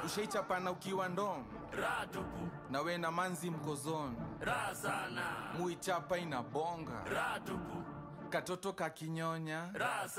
Ushaichapana ukiwa ndom Ratupu na we na manzi mkozoni Rasana muichapa inabonga Ratupu katoto kakinyonya Rasa